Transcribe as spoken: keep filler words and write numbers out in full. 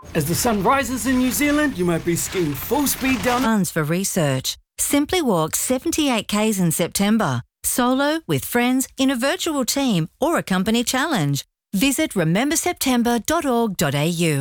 As the sun rises in New Zealand, you might be skiing full speed down... Funds for research. Simply walk seventy-eight kays in September. Solo, with friends, in a virtual team or a company challenge. Visit remember september dot org dot a u.